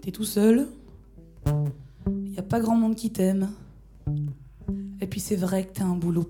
T'es tout seul. Y a pas grand monde qui t'aime. Et puis c'est vrai que t'as un boulot